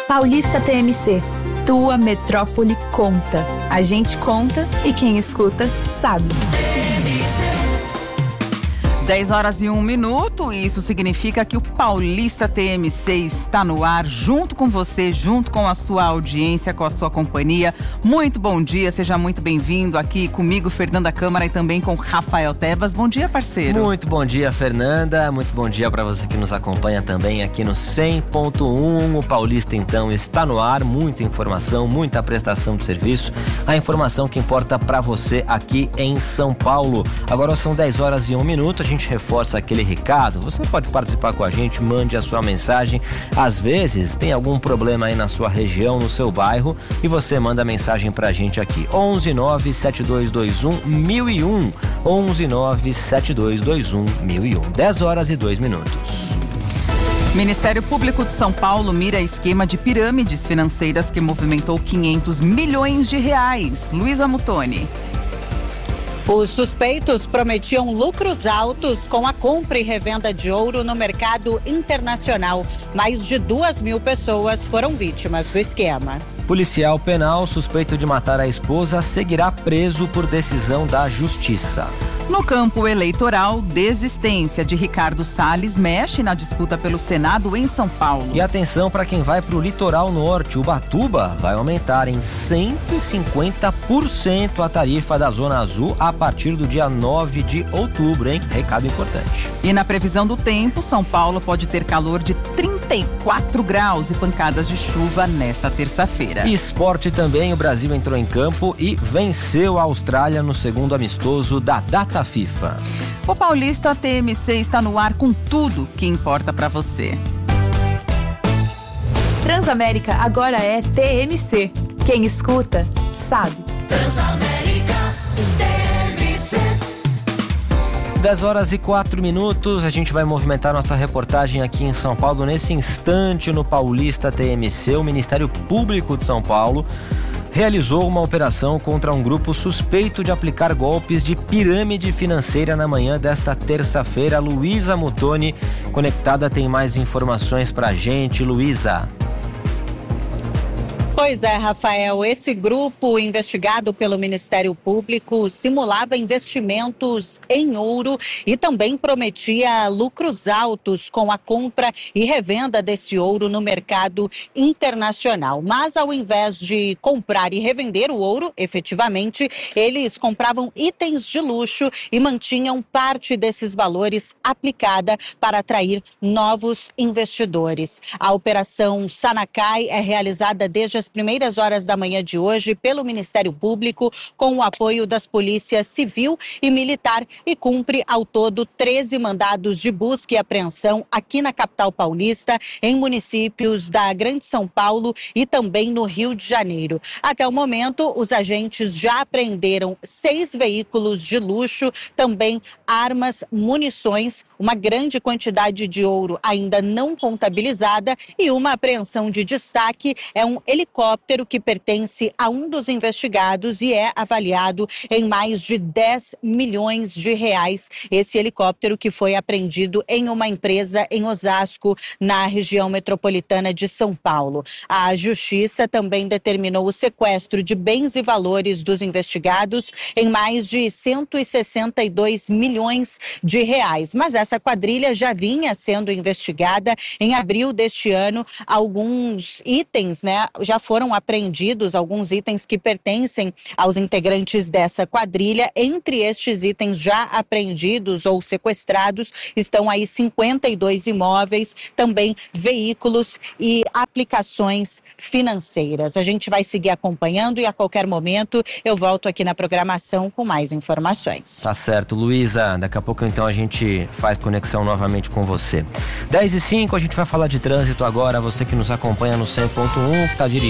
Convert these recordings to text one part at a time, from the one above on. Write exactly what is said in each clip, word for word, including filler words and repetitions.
Paulista T M C. Tua metrópole conta. A gente conta e quem escuta sabe. dez horas e um minuto, e isso significa que o Paulista T M C está no ar, junto com você, junto com a sua audiência, com a sua companhia. Muito bom dia, seja muito bem-vindo aqui comigo, Fernanda Câmara, e também com Rafael Tebas. Bom dia, parceiro. Muito bom dia, Fernanda. Muito bom dia para você que nos acompanha também aqui no cem ponto um. O Paulista, então, está no ar. Muita informação, muita prestação de serviço. A informação que importa para você aqui em São Paulo. Agora são dez horas e um minuto. A gente A gente reforça aquele recado. Você pode participar com a gente, mande a sua mensagem. Às vezes tem algum problema aí na sua região, no seu bairro, e você manda mensagem pra gente aqui. onze nove sete dois dois um mil e um. onze nove sete dois dois um mil e um. dez horas e dois minutos. Ministério Público de São Paulo mira esquema de pirâmides financeiras que movimentou quinhentos milhões de reais. Luísa Mutoni. Os suspeitos prometiam lucros altos com a compra e revenda de ouro no mercado internacional. Mais de duas mil pessoas foram vítimas do esquema. Policial penal suspeito de matar a esposa seguirá preso por decisão da Justiça. No campo eleitoral, desistência de Ricardo Salles mexe na disputa pelo Senado em São Paulo. E atenção para quem vai para o litoral norte. Ubatuba vai aumentar em cento e cinquenta por cento a tarifa da Zona Azul a partir do dia nove de outubro, hein? Recado importante. E na previsão do tempo, São Paulo pode ter calor de trinta e quatro graus e pancadas de chuva nesta terça-feira. E esporte também, o Brasil entrou em campo e venceu a Austrália no segundo amistoso da data FIFA. O Paulista T M C está no ar com tudo que importa para você. Transamérica agora é T M C. Quem escuta, sabe. Transamérica T M C. dez horas e quatro minutos, a gente vai movimentar nossa reportagem aqui em São Paulo. Nesse instante, no Paulista T M C, o Ministério Público de São Paulo realizou uma operação contra um grupo suspeito de aplicar golpes de pirâmide financeira na manhã desta terça-feira. Luísa Mutoni, conectada, tem mais informações pra gente. Luísa. Pois é, Rafael, esse grupo investigado pelo Ministério Público simulava investimentos em ouro e também prometia lucros altos com a compra e revenda desse ouro no mercado internacional. Mas ao invés de comprar e revender o ouro, efetivamente, eles compravam itens de luxo e mantinham parte desses valores aplicada para atrair novos investidores. A Operação Sanacai é realizada desde as primeiras horas da manhã de hoje pelo Ministério Público com o apoio das polícias civil e militar e cumpre ao todo treze mandados de busca e apreensão aqui na capital paulista, em municípios da Grande São Paulo e também no Rio de Janeiro. Até o momento, os agentes já apreenderam seis veículos de luxo, também armas, munições, uma grande quantidade de ouro ainda não contabilizada e uma apreensão de destaque é um helicóptero que pertence a um dos investigados e é avaliado em mais de dez milhões de reais. Esse helicóptero que foi apreendido em uma empresa em Osasco, na região metropolitana de São Paulo. A Justiça também determinou o sequestro de bens e valores dos investigados em mais de cento e sessenta e dois milhões de reais. Mas essa quadrilha já vinha sendo investigada. Em abril deste ano, alguns itens, né, já foram apreendidos, alguns itens que pertencem aos integrantes dessa quadrilha. Entre estes itens já apreendidos ou sequestrados estão aí cinquenta e dois imóveis, também veículos e aplicações financeiras. A gente vai seguir acompanhando e a qualquer momento eu volto aqui na programação com mais informações. Tá certo, Luísa. Daqui a pouco então a gente faz conexão novamente com você. dez e cinco, a gente vai falar de trânsito agora. Você que nos acompanha no cem ponto um, que está dirigindo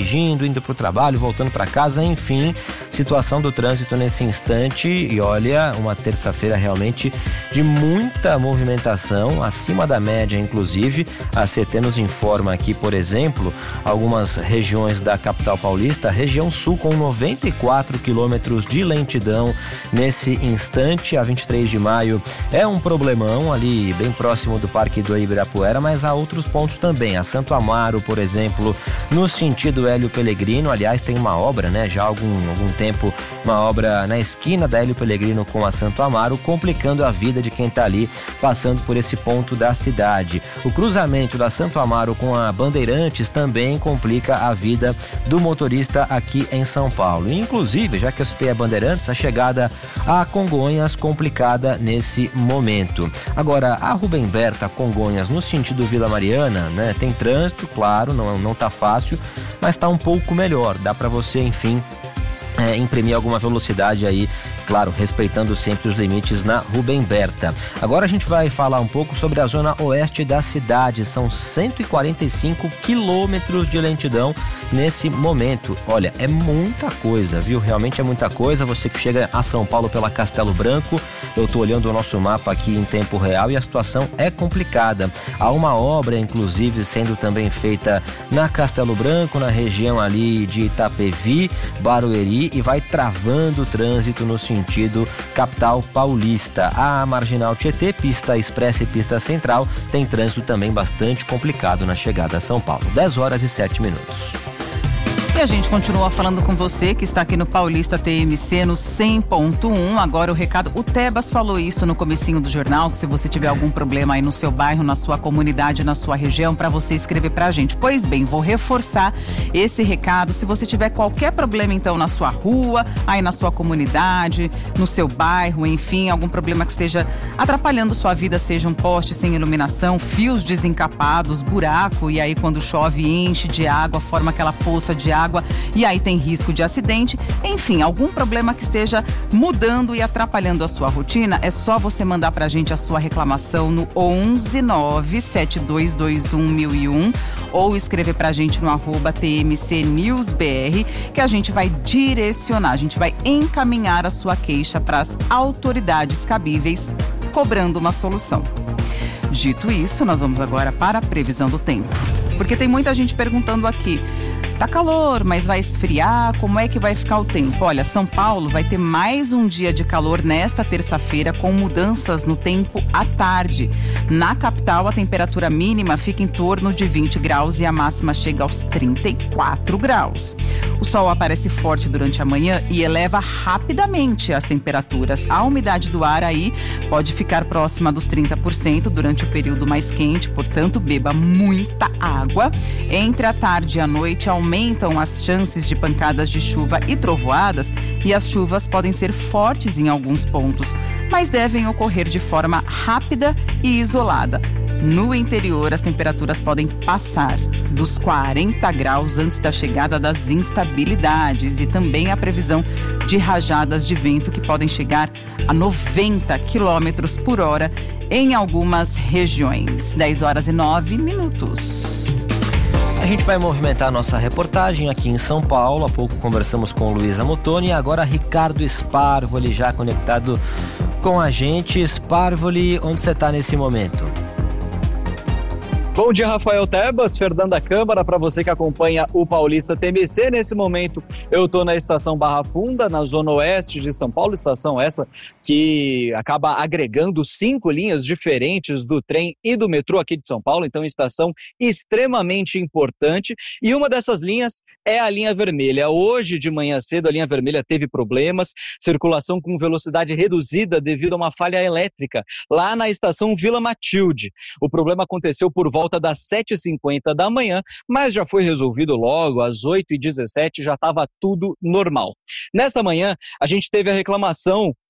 dirigindo, indo para o trabalho, voltando para casa, enfim, situação do trânsito nesse instante. E olha, uma terça-feira realmente de muita movimentação, acima da média inclusive. A C T nos informa aqui, por exemplo, algumas regiões da capital paulista, região sul com noventa e quatro quilômetros de lentidão nesse instante. A vinte e três de maio é um problemão ali bem próximo do Parque do Ibirapuera, mas há outros pontos também. A Santo Amaro, por exemplo, no sentido Hélio Pellegrino, aliás, tem uma obra, né, já há algum, algum tempo, uma obra na esquina da Hélio Pellegrino com a Santo Amaro, complicando a vida de quem está ali passando por esse ponto da cidade. O cruzamento da Santo Amaro com a Bandeirantes também complica a vida do motorista aqui em São Paulo. Inclusive, já que eu citei a Bandeirantes, a chegada a Congonhas complicada nesse momento. Agora, a Rubem Berta Congonhas no sentido Vila Mariana, né, tem trânsito, claro, não, não tá fácil, mas tá um pouco melhor. Dá para você, enfim, é, imprimir alguma velocidade aí, claro, respeitando sempre os limites na Rubem Berta. Agora a gente vai falar um pouco sobre a zona oeste da cidade. São cento e quarenta e cinco quilômetros de lentidão nesse momento. Olha, é muita coisa, viu? Realmente é muita coisa. Você que chega a São Paulo pela Castelo Branco, eu tô olhando o nosso mapa aqui em tempo real e a situação é complicada. Há uma obra, inclusive, sendo também feita na Castelo Branco, na região ali de Itapevi, Barueri, e vai travando o trânsito no sentido capital paulista. A Marginal Tietê, pista expressa e pista central, tem trânsito também bastante complicado na chegada a São Paulo. dez horas e sete minutos. E a gente continua falando com você que está aqui no Paulista T M C no cem ponto um. Agora o recado, o Tebas falou isso no comecinho do jornal, que se você tiver algum problema aí no seu bairro, na sua comunidade, na sua região, para você escrever pra gente. Pois bem, vou reforçar esse recado. Se você tiver qualquer problema então na sua rua, aí na sua comunidade, no seu bairro, enfim, algum problema que esteja atrapalhando sua vida, seja um poste sem iluminação, fios desencapados, buraco, e aí quando chove enche de água, forma aquela poça de água, e aí tem risco de acidente. Enfim, algum problema que esteja mudando e atrapalhando a sua rotina, é só você mandar pra gente a sua reclamação no onze nove sete dois dois um mil e um ou escrever pra gente no arroba T M C News B R, que a gente vai direcionar, a gente vai encaminhar a sua queixa para as autoridades cabíveis, cobrando uma solução. Dito isso, nós vamos agora para a previsão do tempo, porque tem muita gente perguntando aqui: tá calor, mas vai esfriar, como é que vai ficar o tempo? Olha, São Paulo vai ter mais um dia de calor nesta terça-feira, com mudanças no tempo à tarde. Na capital, a temperatura mínima fica em torno de vinte graus e a máxima chega aos trinta e quatro graus. O sol aparece forte durante a manhã e eleva rapidamente as temperaturas. A umidade do ar aí pode ficar próxima dos trinta por cento durante o período mais quente, portanto, beba muita água. Entre a tarde e a noite, aumentam as chances de pancadas de chuva e trovoadas, e as chuvas podem ser fortes em alguns pontos, mas devem ocorrer de forma rápida e isolada. No interior, as temperaturas podem passar dos quarenta graus antes da chegada das instabilidades, e também a previsão de rajadas de vento que podem chegar a noventa quilômetros por hora em algumas regiões. dez horas e nove minutos. A gente vai movimentar a nossa reportagem aqui em São Paulo. Há pouco conversamos com Luísa Motoni e agora Ricardo Sparvoli já conectado com a gente. Sparvoli, onde você está nesse momento? Bom dia, Rafael Tebas, Fernanda Câmara, para você que acompanha o Paulista T M C. Nesse momento eu estou na estação Barra Funda, na zona oeste de São Paulo, estação essa que acaba agregando cinco linhas diferentes do trem e do metrô aqui de São Paulo, então estação extremamente importante, e uma dessas linhas é a linha vermelha. Hoje de manhã cedo a linha vermelha teve problemas, circulação com velocidade reduzida devido a uma falha elétrica lá na estação Vila Matilde. O problema aconteceu por volta volta das sete e cinquenta da manhã, mas já foi resolvido logo, às oito e dezessete já estava tudo normal. Nesta manhã, a gente teve a reclamação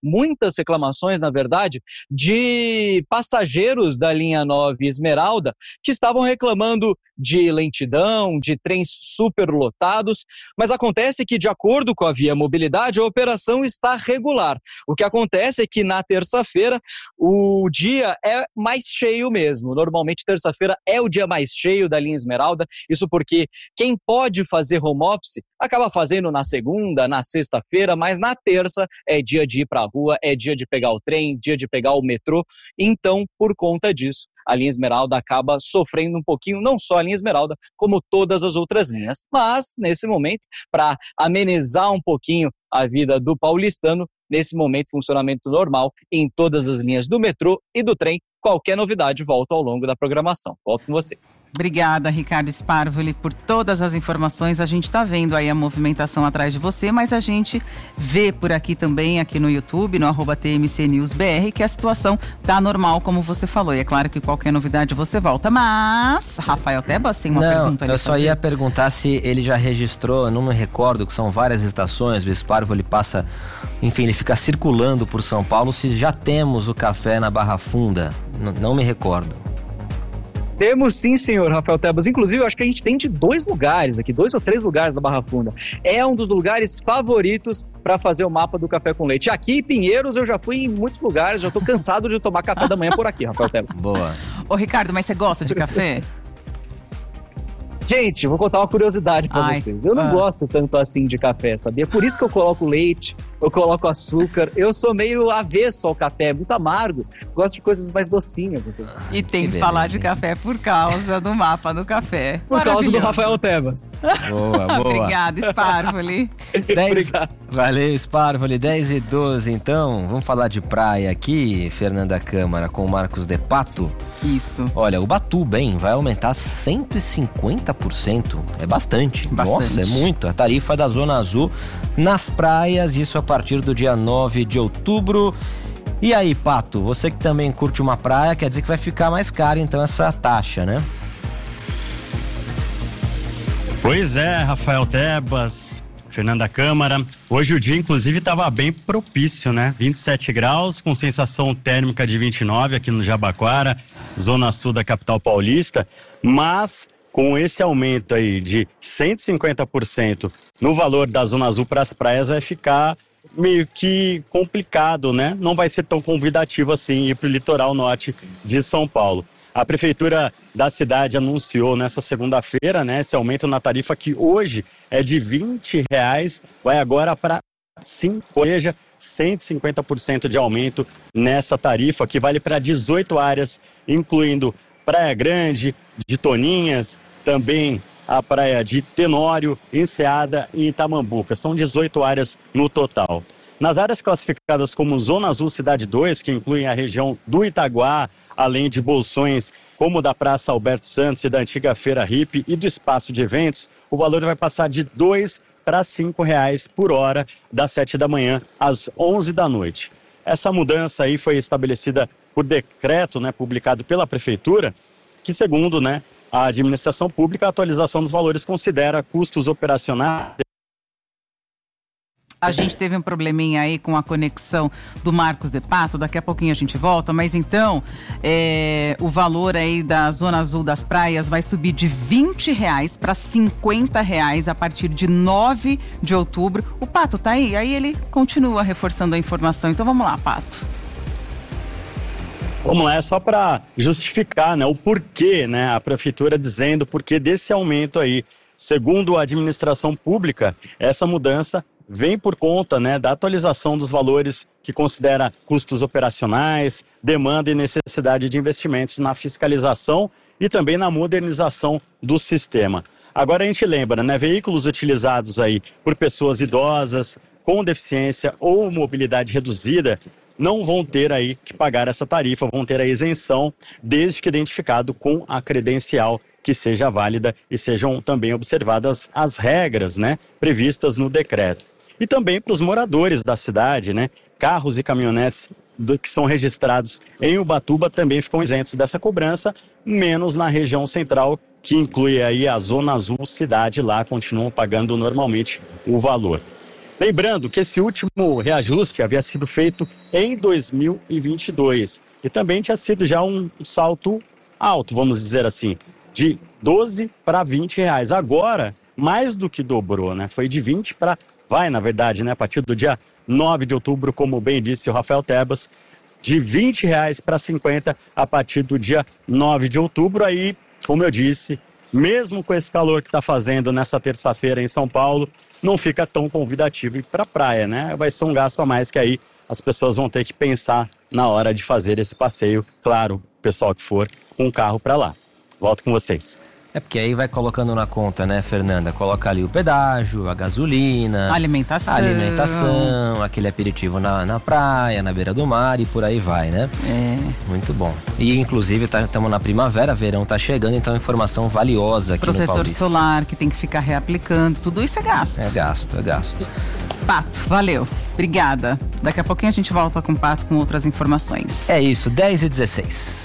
muitas reclamações, na verdade, de passageiros da linha nove Esmeralda que estavam reclamando de lentidão, de trens superlotados, mas acontece que, de acordo com a Via Mobilidade, a operação está regular. O que acontece é que na terça-feira o dia é mais cheio mesmo. Normalmente terça-feira é o dia mais cheio da linha Esmeralda, isso porque quem pode fazer home office acaba fazendo na segunda, na sexta-feira, mas na terça é dia de ir para a rua, é dia de pegar o trem, dia de pegar o metrô. Então, por conta disso, a linha Esmeralda acaba sofrendo um pouquinho, não só a linha Esmeralda, como todas as outras linhas. Mas, nesse momento, para amenizar um pouquinho a vida do paulistano, nesse momento, funcionamento normal em todas as linhas do metrô e do trem. Qualquer novidade volta ao longo da programação. Volto com vocês. Obrigada, Ricardo Sparvoli, por todas as informações. A gente está vendo aí a movimentação atrás de você, mas a gente vê por aqui também, aqui no YouTube, no arroba T M C News B R, que a situação tá normal, como você falou. E é claro que qualquer novidade você volta. Mas, Rafael Tebas tem uma não, pergunta ali. Eu só fazer. ia perguntar se ele já registrou, não me recordo, que são várias estações, o Sparvoli passa, enfim, ele fica circulando por São Paulo, se já temos o café na Barra Funda. N- não me recordo. Temos sim, senhor Rafael Tebas. Inclusive, eu acho que a gente tem de dois lugares aqui, dois ou três lugares da Barra Funda. É um dos lugares favoritos para fazer o mapa do café com leite. Aqui em Pinheiros eu já fui em muitos lugares, já tô cansado de tomar café da manhã por aqui, Rafael Tebas. Boa. Ô, Ricardo, mas você gosta de café? Gente, vou contar uma curiosidade pra Ai, vocês. Eu não ah. gosto tanto assim de café, sabia? Por isso que eu coloco leite, eu coloco açúcar. Eu sou meio avesso ao café, muito amargo. Gosto de coisas mais docinhas. E tem que, que falar beleza. de café por causa do mapa do café. Por causa do Maravilhoso. Rafael Tebas. Boa, boa. Obrigada, Sparvoli. dez, Obrigado. valeu, Sparvoli. dez e doze, então. Vamos falar de praia aqui, Fernanda Câmara, com o Marcos De Pato. Isso. Olha, Ubatuba, hein, vai aumentar cento e cinquenta por cento. É bastante. Bastante. Nossa, é muito. A tarifa da Zona Azul nas praias, isso a partir do dia nove de outubro. E aí, Pato, você que também curte uma praia, quer dizer que vai ficar mais caro, então, essa taxa, né? Pois é, Rafael Tebas, Fernanda Câmara. Hoje o dia, inclusive, estava bem propício, né? vinte e sete graus, com sensação térmica de vinte e nove aqui no Jabaquara, zona sul da capital paulista. Mas, com esse aumento aí de cento e cinquenta por cento no valor da Zona Azul para as praias, vai ficar meio que complicado, né? Não vai ser tão convidativo assim ir para o litoral norte de São Paulo. A prefeitura da cidade anunciou nessa segunda-feira, né, esse aumento na tarifa que hoje é de vinte reais, vai agora para cinco, ou seja, cento e cinquenta por cento de aumento nessa tarifa, que vale para dezoito áreas, incluindo Praia Grande, de Toninhas, também a praia de Tenório, Enseada e Itamambuca. São dezoito áreas no total. Nas áreas classificadas como Zona Azul Cidade dois, que incluem a região do Itaguá, além de bolsões como da Praça Alberto Santos e da antiga Feira Hippie e do espaço de eventos, o valor vai passar de dois para cinco reais por hora, das sete da manhã às onze da noite. Essa mudança aí foi estabelecida por decreto, né, publicado pela Prefeitura, que segundo, né, a administração pública, a atualização dos valores considera custos operacionais. A gente teve um probleminha aí com a conexão do Marcos De Pato, daqui a pouquinho a gente volta, mas então é, o valor aí da Zona Azul das praias vai subir de vinte reais para cinquenta reais a partir de nove de outubro. O Pato tá aí? Aí ele continua reforçando a informação, então vamos lá, Pato. Vamos lá, é só para justificar, né, o porquê, né, a prefeitura dizendo o porquê desse aumento aí. Segundo a administração pública, essa mudança vem por conta, né, da atualização dos valores que considera custos operacionais, demanda e necessidade de investimentos na fiscalização e também na modernização do sistema. Agora a gente lembra, né, veículos utilizados aí por pessoas idosas, com deficiência ou mobilidade reduzida, não vão ter aí que pagar essa tarifa, vão ter a isenção, desde que identificado com a credencial que seja válida e sejam também observadas as regras, né, previstas no decreto. E também para os moradores da cidade, né, carros e caminhonetes do, que são registrados em Ubatuba também ficam isentos dessa cobrança, menos na região central, que inclui aí a Zona Azul Cidade, lá continuam pagando normalmente o valor. Lembrando que esse último reajuste havia sido feito em dois mil e vinte e dois e também tinha sido já um salto alto, vamos dizer assim, de doze para vinte reais. Agora, mais do que dobrou, né? Foi de vinte para, vai na verdade, né? A partir do dia nove de outubro, como bem disse o Rafael Tebas, de vinte reais para cinquenta a partir do dia nove de outubro. Aí, como eu disse, mesmo com esse calor que está fazendo nessa terça-feira em São Paulo, não fica tão convidativo ir para a praia, né? Vai ser um gasto a mais que aí as pessoas vão ter que pensar na hora de fazer esse passeio. Claro, o pessoal que for com o carro para lá. Volto com vocês. É porque aí vai colocando na conta, né, Fernanda? Coloca ali o pedágio, a gasolina, a alimentação, a alimentação, aquele aperitivo na, na praia, na beira do mar e por aí vai, né? É. Muito bom. E inclusive estamos tá, na primavera, verão tá chegando, então informação valiosa aqui Protetor no Paulista. solar que tem que ficar reaplicando, tudo isso é gasto. É gasto, é gasto. Pato, valeu. Obrigada. Daqui a pouquinho a gente volta com o Pato com outras informações. É isso, dez e dezesseis.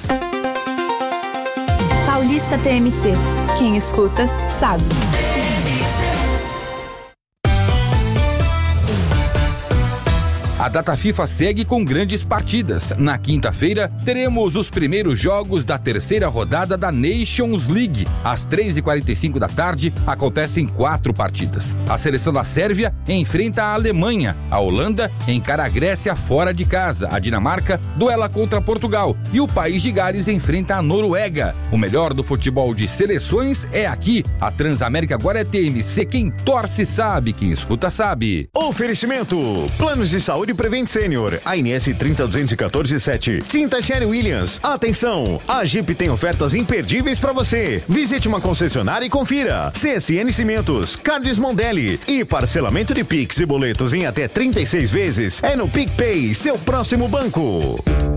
Paulista T M C. Quem escuta, sabe. A data FIFA segue com grandes partidas. Na quinta-feira, teremos os primeiros jogos da terceira rodada da Nations League. Às três e quarenta e cinco da tarde, acontecem quatro partidas. A seleção da Sérvia enfrenta a Alemanha. A Holanda encara a Grécia fora de casa. A Dinamarca duela contra Portugal. E o País de Gales enfrenta a Noruega. O melhor do futebol de seleções é aqui. A Transamérica agora é T M C. Quem torce sabe, quem escuta sabe. Oferecimento: Planos de Saúde Prevent Sênior, A N S trinta duzentos e quatorze sete. Tinta Sherry Williams. Atenção, a Jeep tem ofertas imperdíveis para você. Visite uma concessionária e confira. C S N Cimentos, Cardes Mondelli e parcelamento de Pix e boletos em até trinta e seis vezes é no PicPay, seu próximo banco.